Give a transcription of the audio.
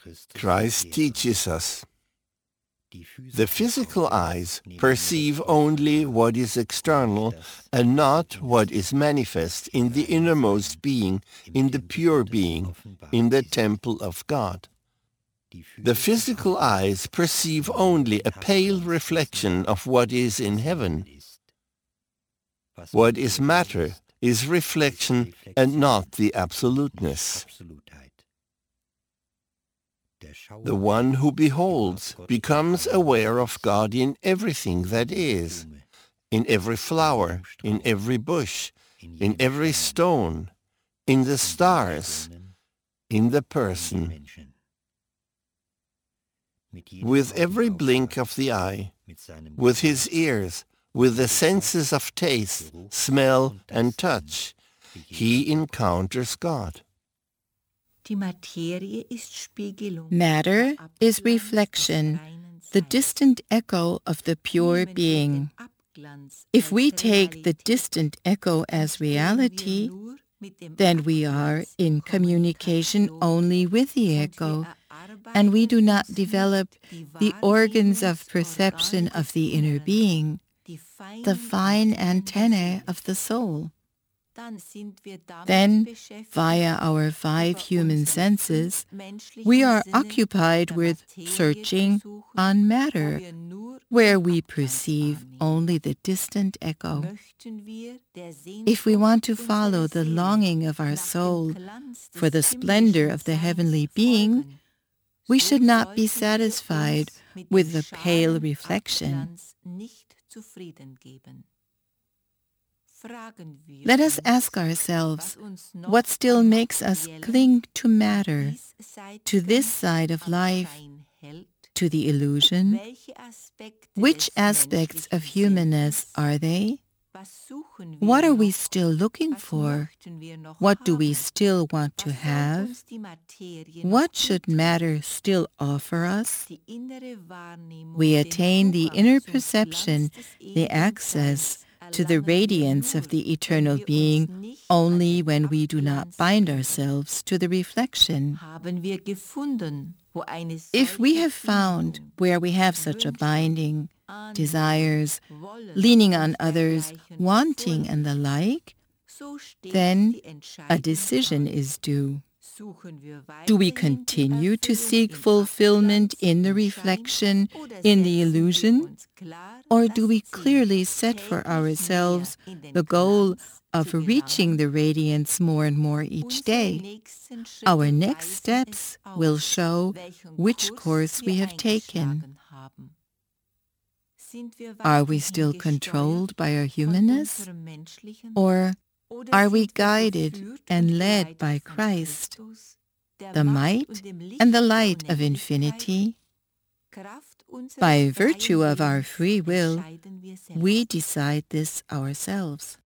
Christ teaches us. The physical eyes perceive only what is external and not what is manifest in the innermost being, in the pure being, in the temple of God. The physical eyes perceive only a pale reflection of what is in heaven. What is matter is reflection and not the absoluteness. The one who beholds becomes aware of God in everything that is, in every flower, in every bush, in every stone, in the stars, in the person. With every blink of the eye, with his ears, with the senses of taste, smell, and touch, he encounters God. Matter is reflection, the distant echo of the pure being. If we take the distant echo as reality, then we are in communication only with the echo, and we do not develop the organs of perception of the inner being, the fine antennae of the soul. Then, via our 5 human senses, we are occupied with searching on matter, where we perceive only the distant echo. If we want to follow the longing of our soul for the splendor of the heavenly being, we should not be satisfied with the pale reflection. Let us ask ourselves, what still makes us cling to matter, to this side of life, to the illusion? Which aspects of humanness are they? What are we still looking for? What do we still want to have? What should matter still offer us? We attain the inner perception, the access to the radiance of the eternal being only when we do not bind ourselves to the reflection. If we have found where we have such a binding, desires, leaning on others, wanting, and the like, then a decision is due. Do we continue to seek fulfillment in the reflection, in the illusion? Or do we clearly set for ourselves the goal of reaching the radiance more and more each day? Our next steps will show which course we have taken. Are we still controlled by our humanness? Or are we guided and led by Christ, the might and the light of infinity? By virtue of our free will, we decide this ourselves.